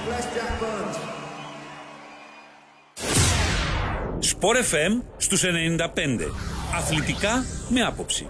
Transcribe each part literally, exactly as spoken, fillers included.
Σπορ εφ εμ στους ενενήντα πέντε. Αθλητικά με άποψη.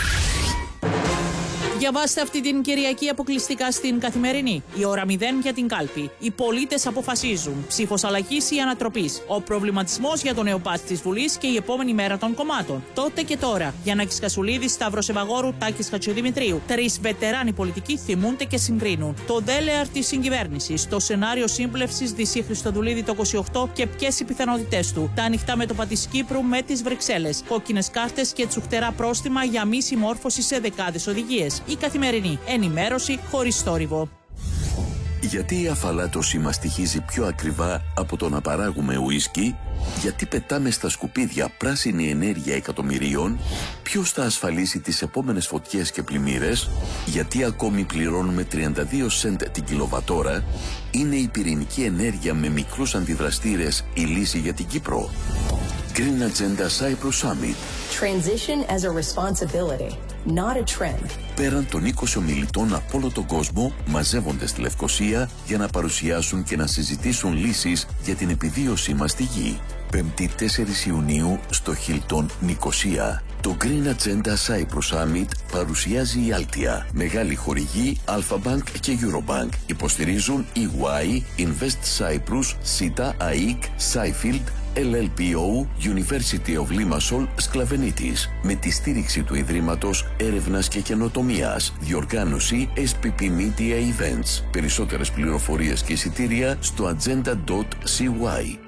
Διαβάστε αυτή την Κυριακή αποκλειστικά στην Καθημερινή. Η ώρα μηδέν για την κάλπη. Οι πολίτες αποφασίζουν. Ψήφος αλλαγής ή ανατροπής. Ο προβληματισμός για το νεοπάτη της Βουλής και η επόμενη μέρα των κομμάτων. Τότε και τώρα. Γιαννάκης Κασουλίδης, Σταύρος Ευαγόρου, Τάκης Χατζηδημητρίου. Τρεις βετεράνοι πολιτικοί θυμούνται και συγκρίνουν. Το ντέλεαρ της συγκυβέρνησης. Το σενάριο σύμπλευσης Δυσσή Χριστοδουλίδη το είκοσι οκτώ και ποιες οι πιθανότητές του. Τα ανοιχτά μέτωπα της Κύπρου με τις Βρυξέλλες. Κόκκινες κάρτες και τσουχτερά πρόστιμα για μη συμμόρφωση σε δεκάδες οδηγίες. Η Καθημερινή. Ενημέρωση χωρίς θόρυβο. Γιατί η αφαλάτωση μας στοιχίζει πιο ακριβά από το να παράγουμε ουίσκι? Γιατί πετάμε στα σκουπίδια πράσινη ενέργεια εκατομμυρίων? Ποιος θα ασφαλίσει τις επόμενες φωτιές και πλημμύρες? Γιατί ακόμη πληρώνουμε τριάντα δύο σεντ την κιλοβατόρα? Είναι η πυρηνική ενέργεια με μικρούς αντιδραστήρες η λύση για την Κύπρο? Green Agenda Cyprus Summit. Transition as a responsibility, not a trend. Πέραν των είκοσι ομιλητών από όλο τον κόσμο μαζεύονται στη Λευκοσία για να παρουσιάσουν και να συζητήσουν λύσεις για την επιβίωσή μας στη γη. Πέμπτη τέσσερις Ιουνίου στο Hilton Νικοσία. Το Green Agenda Cyprus Summit παρουσιάζει η Altia. Μεγάλη χορηγή Alpha Bank και Eurobank. Υποστηρίζουν ι γουάι, Invest Cyprus, Sita, έι άι σι, Seifield, ελ ελ πι ο, University of Limassol, Sklavenidis, με τη στήριξη του Ιδρύματος Έρευνας και Καινοτομίας. Διοργάνωση ες πι πι Media Events. Περισσότερες πληροφορίες και εισιτήρια στο agenda τελεία σι γουάι.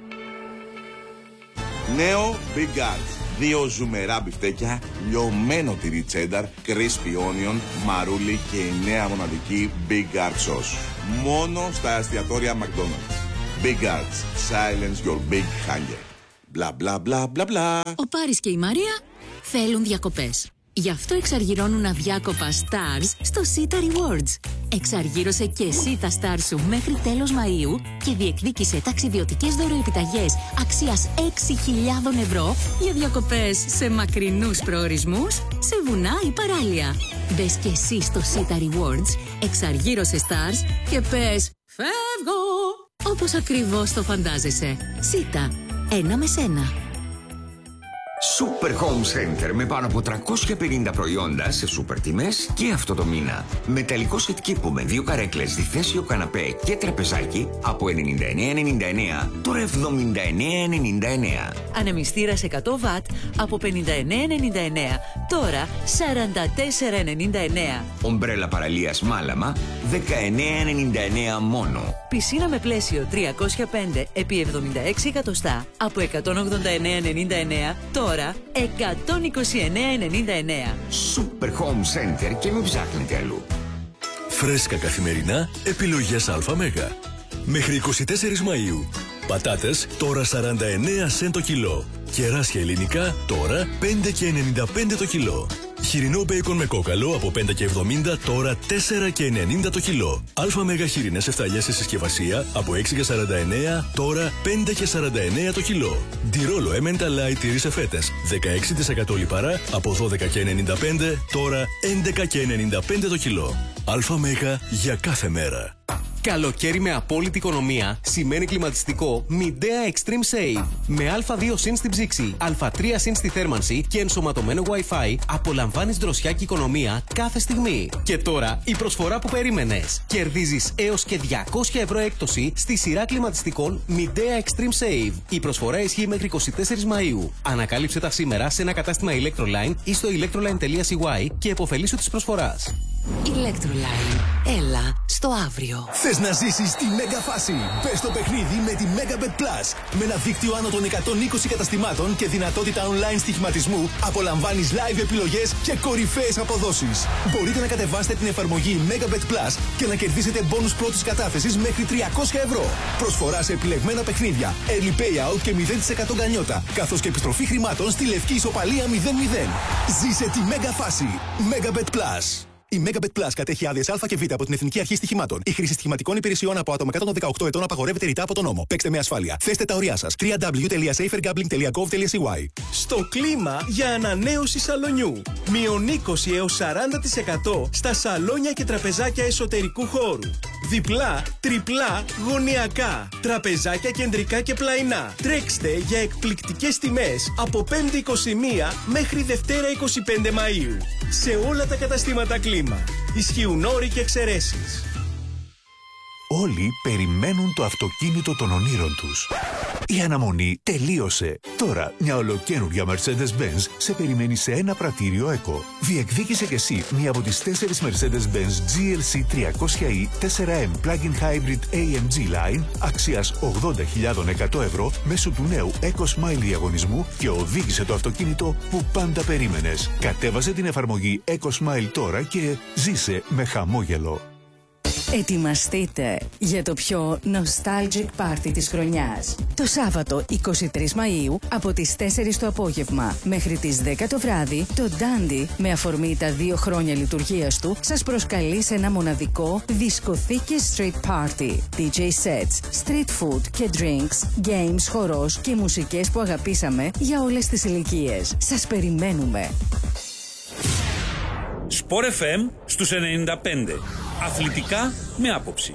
Νέο Big Guns. Δύο ζουμερά μπιφτέκια, λιωμένο τυρί τσένταρ, crispy onion, μαρούλι και η νέα μοναδική Big Guard sauce. Μόνο στα εστιατόρια McDonald's. Big Guards. Silence your big hunger. Μπλα μπλα μπλα μπλα μπλα. Ο Πάρης και η Μαρία θέλουν διακοπές. Γι' αυτό εξαργυρώνουν αδιάκοπα stars στο Sita Rewards. Εξαργύρωσε και εσύ τα stars σου μέχρι τέλος Μαΐου και διεκδίκησε ταξιδιωτικές δωροεπιταγές αξίας έξι χιλιάδες ευρώ για διακοπές σε μακρινούς προορισμούς, σε βουνά ή παράλια. Μπες και εσύ στο Sita Rewards, εξαργύρωσε stars και πες «Φεύγω!» όπως ακριβώς το φαντάζεσαι. Sita, ένα με σένα. Super Home Center με πάνω από τριακόσια πενήντα προϊόντα σε σούπερ τιμές και αυτό το μήνα. Μεταλλικό σετ κήπου με δύο καρέκλες, διθέσιο καναπέ και τραπεζάκι από ενενήντα εννέα ενενήντα εννέα, τώρα εβδομήντα εννέα ενενήντα εννέα. Ανεμιστήρας εκατό βατ από πενήντα εννέα ενενήντα εννέα, τώρα σαράντα τέσσερα ενενήντα εννέα. Ομπρέλα παραλίας Μάλαμα, δεκαεννέα ενενήντα εννέα μόνο. Πισίνα με πλαίσιο τριακόσια πέντε επί εβδομήντα έξι εκατοστά από εκατόν ογδόντα εννέα ενενήντα εννέα, τώρα εκατόν είκοσι εννέα ενενήντα εννέα. Super Home Center και μην ψάχνετε αλλού. Φρέσκα καθημερινά, επιλογές ΑΜ. Μέχρι είκοσι τέσσερις Μαΐου. Πατάτες τώρα σαράντα εννέα σεντ το κιλό. Κεράσια ελληνικά τώρα πέντε και ενενήντα πέντε το κιλό. Χοιρινό μπέικον με κόκαλο από πέντε και εβδομήντα τώρα τέσσερα και ενενήντα το κιλό. ΑΜ χοιρινές εφταλιές σε συσκευασία από έξι και σαράντα εννέα τώρα πέντε και σαράντα εννέα το κιλό. Ντιρόλο Emmental Light τυρί σε φέτες δεκαέξι τοις εκατό λιπαρά από δώδεκα και ενενήντα πέντε τώρα έντεκα και ενενήντα πέντε το κιλό. ΑΜ για κάθε μέρα. Καλοκαίρι με απόλυτη οικονομία σημαίνει κλιματιστικό Midea Extreme Save. Με α δύο συν στην ψήξη, α τρία συν στη θέρμανση και ενσωματωμένο Wi-Fi απολαμβάνεις δροσιά και οικονομία κάθε στιγμή. Και τώρα η προσφορά που περίμενες. Κερδίζεις έως και διακόσια ευρώ έκπτωση στη σειρά κλιματιστικών Midea Extreme Save. Η προσφορά ισχύει μέχρι είκοσι τέσσερις Μαΐου. Ανακάλυψε τα σήμερα σε ένα κατάστημα Electroline ή στο electroline τελεία σι γουάι και επωφελήσου της προσφοράς. Electroline. Έλα στο αύριο. Θες να ζήσεις τη μέγα φάση? Μπες στο παιχνίδι με τη Megabet Plus. Με ένα δίκτυο άνω των εκατόν είκοσι καταστημάτων και δυνατότητα online στοιχηματισμού, απολαμβάνεις live επιλογές και κορυφαίες αποδόσεις. Μπορείτε να κατεβάσετε την εφαρμογή Megabet Plus και να κερδίσετε μπόνους πρώτης κατάθεσης μέχρι τριακόσια ευρώ. Προσφορά σε επιλεγμένα παιχνίδια, early payout και μηδέν τοις εκατό γκανιότα, καθώς και επιστροφή χρημάτων στη λευκή ισοπαλία μηδέν μηδέν. Ζήσε τη μέγα φάση. Megabet Plus. Η Megabet Plus κατέχει άδειες Α και Β από την Εθνική Αρχή Στοιχημάτων. Η χρήση στοιχηματικών υπηρεσιών από άτομα κάτω των δεκαοκτώ ετών απαγορεύεται ρητά από τον νόμο. Παίξτε με ασφάλεια. Θέστε τα ωριά σας. double-u double-u double-u τελεία safer gambling τελεία gov τελεία c y. Στο κλίμα για ανανέωση σαλονιού. Μείον είκοσι έως σαράντα τοις εκατό στα σαλόνια και τραπεζάκια εσωτερικού χώρου. Διπλά, τριπλά, γωνιακά. Τραπεζάκια κεντρικά και πλαϊνά. Τρέξτε για εκπληκτικές τιμές από πέμπτη είκοσι μία μέχρι Δευτέρα είκοσι πέντε Μαΐου. Σε όλα τα καταστήματα κλίμα. Ισχύουν όροι και εξαιρέσεις. Όλοι περιμένουν το αυτοκίνητο των ονείρων τους. Η αναμονή τελείωσε. Τώρα μια ολοκαίνουργια Mercedes-Benz σε περιμένει σε ένα πρατήριο Eco. Διεκδίκησε κι εσύ μία από τις τέσσερις Mercedes-Benz τζι ελ σι τριακόσια ι φορ εμ Plug-in Hybrid έι εμ τζι Line αξίας ογδόντα χιλιάδες εκατό ευρώ μέσω του νέου Eco Smile διαγωνισμού και οδήγησε το αυτοκίνητο που πάντα περίμενες. Κατέβασε την εφαρμογή Eco Smile τώρα και ζήσε με χαμόγελο. Ετοιμαστείτε για το πιο nostalgic party της χρονιάς. Το Σάββατο είκοσι τρεις Μαΐου από τις τέσσερις το απόγευμα μέχρι τις δέκα το βράδυ, το Dandy με αφορμή τα δύο χρόνια λειτουργίας του σας προσκαλεί σε ένα μοναδικό δισκοθήκες street party. ντι τζέι sets, street food και drinks, games, χορός και μουσικές που αγαπήσαμε για όλες τις ηλικίες. Σας περιμένουμε. Σπορ εφ εμ στους ενενήντα πέντε. Αθλητικά με άποψη.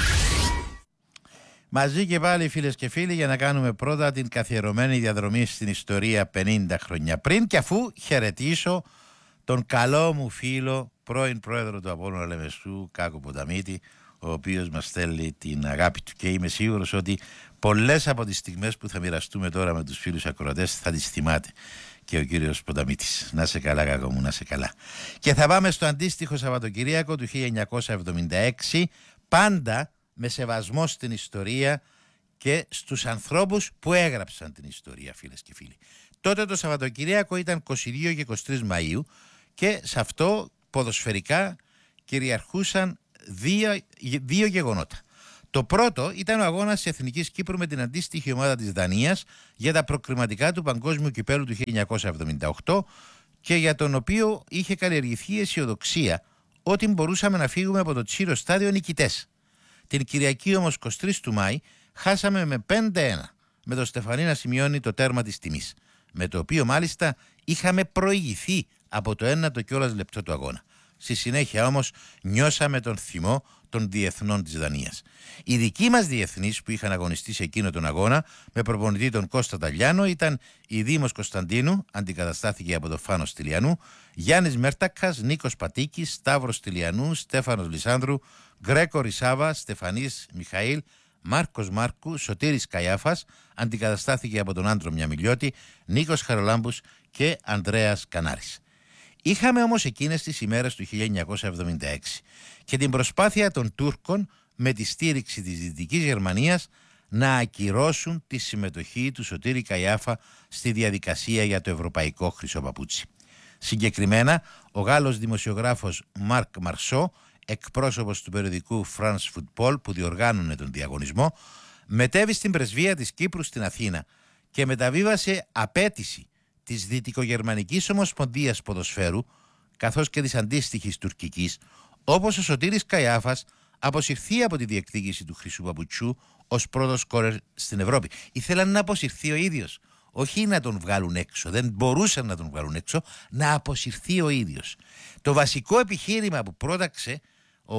Μαζί και πάλι φίλες και φίλοι για να κάνουμε πρώτα την καθιερωμένη διαδρομή στην ιστορία πενήντα χρόνια πριν και αφού χαιρετήσω τον καλό μου φίλο πρώην πρόεδρο του Απόλλωνα Λεμεσού Κάκο Ποταμίτη, ο οποίος μας στέλνει την αγάπη του και είμαι σίγουρος ότι πολλές από τις στιγμές που θα μοιραστούμε τώρα με τους φίλους ακροατές θα τις θυμάται και ο κύριος Ποταμίτης. Να σε καλά Κάκο μου, να σε καλά. Και θα πάμε στο αντίστοιχο Σαββατοκυριακό του χίλια εννιακόσια εβδομήντα έξι, πάντα με σεβασμό στην ιστορία και στους ανθρώπους που έγραψαν την ιστορία, φίλες και φίλοι. Τότε το Σαββατοκυριακό ήταν είκοσι δύο και είκοσι τρεις Μαΐου και σε αυτό ποδοσφαιρικά κυριαρχούσαν δύο, δύο γεγονότα. Το πρώτο ήταν ο αγώνας της Εθνικής Κύπρου με την αντίστοιχη ομάδα της Δανίας για τα προκριματικά του Παγκόσμιου Κυπέλλου του χίλια εννιακόσια εβδομήντα οκτώ και για τον οποίο είχε καλλιεργηθεί η αισιοδοξία ότι μπορούσαμε να φύγουμε από το Τσίρο στάδιο νικητές. Την Κυριακή όμως εικοστή τρίτη του Μάη χάσαμε με πέντε ένα με τον Στεφανή να σημειώνει το τέρμα της τιμής, με το οποίο μάλιστα είχαμε προηγηθεί από το ένατο κιόλας λεπτό του αγώνα. Στη συνέχεια όμως νιώσαμε τον θυμό των διεθνών της Δανίας. Οι δικοί μας διεθνείς που είχαν αγωνιστεί σε εκείνο τον αγώνα με προπονητή τον Κώστα Ταλιάνο ήταν η Δήμος Κωνσταντίνου, αντικαταστάθηκε από τον Φάνο Στυλιανού, Γιάννης Μέρτακας, Νίκος Πατίκης, Σταύρος Στυλιανού, Στέφανος Λισάνδρου, Γκρέκο Ρισάβα, Στεφανής Μιχαήλ, Μάρκος Μάρκου, Σωτήρης Καϊάφας, αντικαταστάθηκε από τον Άντρο Μιαμιλιώτη, Νίκος Χαρολάμπους και Ανδρέας Κανάρης. Είχαμε όμως εκείνες τις ημέρες του χίλια εννιακόσια εβδομήντα έξι και την προσπάθεια των Τούρκων με τη στήριξη της Δυτικής Γερμανίας να ακυρώσουν τη συμμετοχή του Σωτήρη Καϊάφα στη διαδικασία για το ευρωπαϊκό χρυσό παπούτσι. Συγκεκριμένα, ο Γάλλος δημοσιογράφος Μάρκ Μαρσό, εκπρόσωπος του περιοδικού France Football που διοργάνωνε τον διαγωνισμό, μετέβη στην πρεσβεία της Κύπρου στην Αθήνα και μεταβίβασε απέτηση της Δυτικογερμανικής Ομοσπονδίας Ποδοσφαίρου καθώς και της αντίστοιχης τουρκικής, όπως ο Σωτήρης Καϊάφας αποσυρθεί από τη διεκδίκηση του χρυσού παπουτσιού ως πρώτος σκόρερ στην Ευρώπη. Ήθελαν να αποσυρθεί ο ίδιος, όχι να τον βγάλουν έξω, δεν μπορούσαν να τον βγάλουν έξω, να αποσυρθεί ο ίδιος. Το βασικό επιχείρημα που πρόταξε ο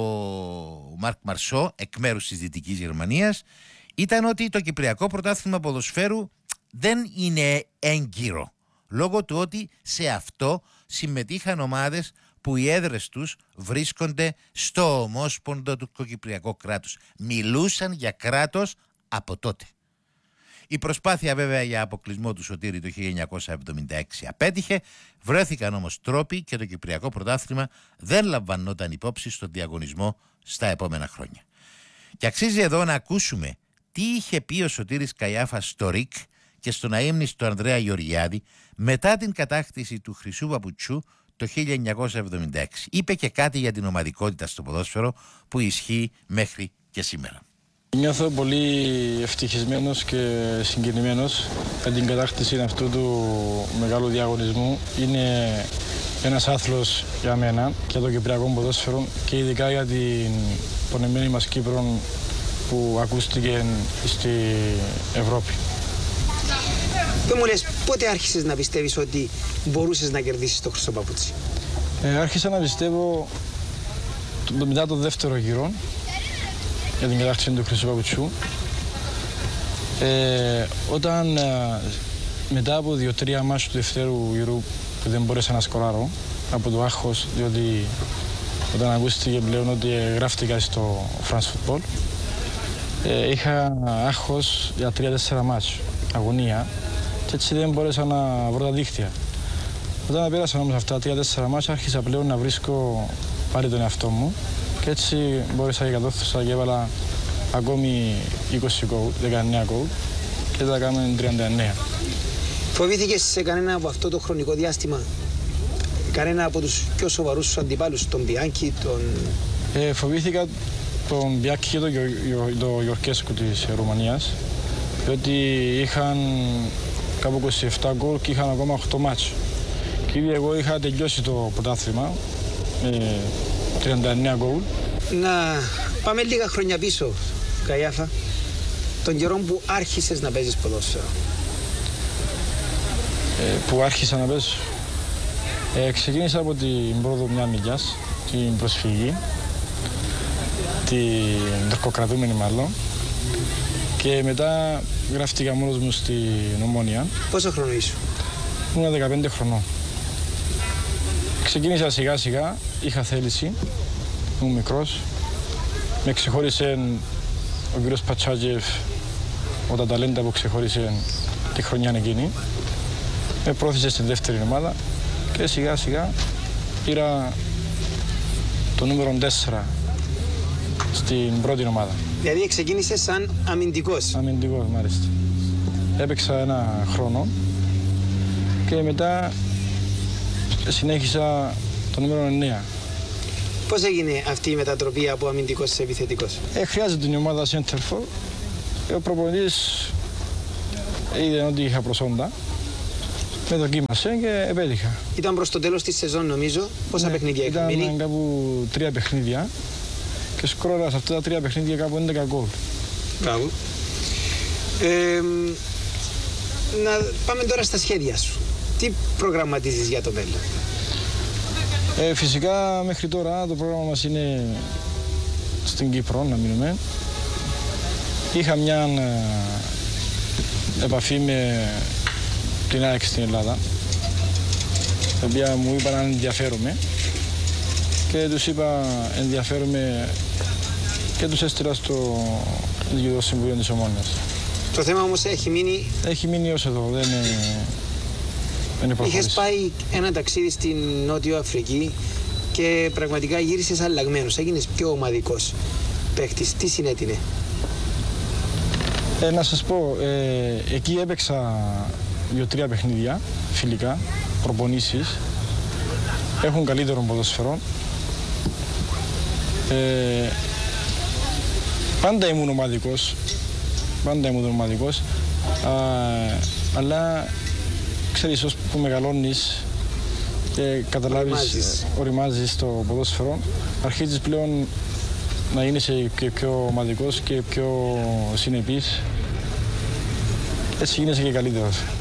Μάρκ Μαρσό εκ μέρους της Δυτικής Γερμανίας ήταν ότι το Κυπριακό Πρωτάθλημα Ποδοσφαίρου δεν είναι έγκυρο, λόγω του ότι σε αυτό συμμετείχαν ομάδες που οι έδρες τους βρίσκονται στο ομόσπονδο τουρκοκυπριακό κράτος. Μιλούσαν για κράτος από τότε. Η προσπάθεια βέβαια για αποκλεισμό του Σωτήρη το χίλια εννιακόσια εβδομήντα έξι απέτυχε, βρέθηκαν όμως τρόποι και το Κυπριακό Πρωτάθλημα δεν λαμβανόταν υπόψη στον διαγωνισμό στα επόμενα χρόνια. Και αξίζει εδώ να ακούσουμε τι είχε πει ο Σωτήρης Καϊάφας στο ΡΙΚ και στον αείμνηστο Ανδρέα Γεωργιάδη μετά την κατάκτηση του χρυσού παπουτσιού το χίλια εννιακόσια εβδομήντα έξι. Είπε και κάτι για την ομαδικότητα στο ποδόσφαιρο που ισχύει μέχρι και σήμερα. Νιώθω πολύ ευτυχισμένος και συγκινημένος με την κατάκτηση αυτού του μεγάλου διαγωνισμού. Είναι ένας άθλος για μένα και για το κυπριακό ποδόσφαιρο και ειδικά για την πονεμένη μας Κύπρο που ακούστηκε στη Ευρώπη. Δεν μου λες, πότε άρχισες να πιστεύεις ότι μπορούσες να κερδίσεις το χρυσό παπούτσι? Ε, άρχισα να πιστεύω το, μετά το δεύτερο γύρο για την κατάκτηση του χρυσού παπουτσιού. Ε, όταν ε, μετά από δύο-τρία μάτς του δεύτερου γύρου που δεν μπόρεσα να σκοράρω από το άγχος, διότι όταν ακούστηκε πλέον ότι γράφτηκα στο France Football, ε, είχα άγχος για τρία-τέσσερα μάτς, αγωνία, και έτσι δεν μπόρεσα να βρω τα δίχτυα. Όταν πέρασαν όμως αυτά τα τρία-τέσσερα μάτς, άρχισα πλέον να βρίσκω πάλι τον εαυτό μου και έτσι μπόρεσα και κατόρθωσα και έβαλα ακόμη είκοσι γκολ, δεκαεννέα γκολ και τα κάνουμε τριάντα εννέα. Φοβήθηκες σε κανένα από αυτό το χρονικό διάστημα, κανένα από τους πιο σοβαρούς σου αντιπάλους, τον Μπιάνκι, τον... Ε, φοβήθηκα τον Μπιάνκι και τον το Γιορκέσκου της Ρουμανίας, διότι είχαν κάπου είκοσι επτά γκολ και είχαν ακόμα οκτώ μάτς. Και ήδη εγώ είχα τελειώσει το πρωτάθλημα με τριάντα εννέα γκολ. Να πάμε λίγα χρόνια πίσω, Καϊάφα, τον καιρό που άρχισες να παίζεις ποδόσφαιρο. Ε, που άρχισα να παίζω. Ε, ξεκίνησα από την πρόοδο μια νοικιάς, την προσφυγή, την τερκοκρατούμενη μάλλον, και μετά γράφτηκα μόνος μου στην Ομόνια. Πόσο χρόνο ήσου? Ήμουν δεκαπέντε χρονών. Ξεκίνησα σιγά σιγά, είχα θέληση, ήμουν μικρός. Με ξεχώρισε ο κύριος Πατσάτζεφ, ο τα ταλέντα που ξεχώρισε τη χρονιά εκείνη. Με πρόθεσε στη δεύτερη ομάδα και σιγά σιγά πήρα το νούμερο τέσσερα στην πρώτη ομάδα. Δηλαδή ξεκίνησε σαν αμυντικός. Αμυντικός, μάλιστα. Έπαιξα ένα χρόνο και μετά συνέχισα το νούμερο εννέα. Πώς έγινε αυτή η μετατροπή από αμυντικός σε επιθετικός? Ε, χρειάζεται την ομάδα center for. Ο προπονητής είδε ότι είχα προσόντα. Με δοκίμασε και επέτυχα. Ήταν προς το τέλος της σεζόν νομίζω. Πόσα ναι, παιχνίδια είχα μείνει? Ήταν κάπου τρία παιχνίδια και σκόραρα σε αυτά τα τρία παιχνίδια κάπου έντεκα γκολ. Μπράβο. Ε, να πάμε τώρα στα σχέδια σου. Τι προγραμματίζεις για το μέλλον? Ε, φυσικά μέχρι τώρα το πρόγραμμα μας είναι στην Κύπρο να μείνουμε. Είχα μια ε, επαφή με την ΑΕΚ στην Ελλάδα, τα οποία μου είπαν αν ενδιαφέρομαι και τους είπα ενδιαφέρομαι και τους έστειλα στο Διοικητικό Συμβούλιο της Ομόνοιας. Το θέμα όμως έχει μείνει... Έχει μείνει ως εδώ, δεν είναι, δεν είναι προχώρηση. Είχες πάει ένα ταξίδι στην Νότιο Αφρική και πραγματικά γύρισες αλλαγμένος, έγινες πιο ομαδικός παίκτης. Τι συνέτεινε? Ε, να σας πω, ε, εκεί έπαιξα δύο-τρία παιχνίδια φιλικά, προπονήσεις. Έχουν καλύτερο ποδοσφαιρό. Ε, πάντα ήμουν ομαδικός. Πάντα ήμουν ομαδικός. Α, αλλά ξέρεις, όσο που μεγαλώνεις και καταλάβεις, οριμάζεις. οριμάζεις το ποδόσφαιρο, αρχίζεις πλέον να γίνεσαι και πιο ομαδικός και πιο συνεπής. Έτσι γίνεσαι και καλύτερος.